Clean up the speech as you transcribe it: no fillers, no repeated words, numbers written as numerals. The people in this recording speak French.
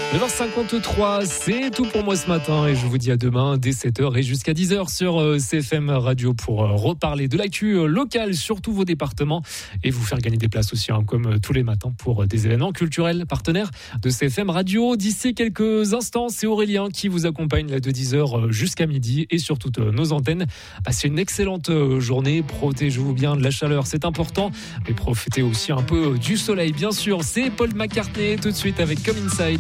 9h53, c'est tout pour moi ce matin et je vous dis à demain dès 7h et jusqu'à 10h sur CFM Radio pour reparler de l'actu locale sur tous vos départements et vous faire gagner des places aussi comme tous les matins pour des événements culturels partenaires de CFM Radio. D'ici quelques instants, c'est Aurélien qui vous accompagne là de 10h jusqu'à midi et sur toutes nos antennes. Passez une excellente journée, protégez-vous bien de la chaleur, c'est important, mais profitez aussi un peu du soleil bien sûr. C'est Paul McCartney tout de suite avec Come Inside.